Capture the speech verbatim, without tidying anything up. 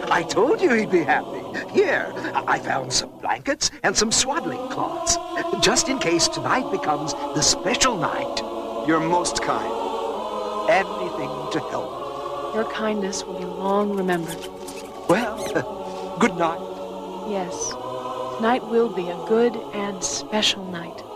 I told you he'd be happy. Here, I found some blankets and some swaddling cloths, just in case tonight becomes the special night. You're most kind. Anything to help. Your kindness will be long remembered. Well, good night. Yes, tonight will be a good and special night.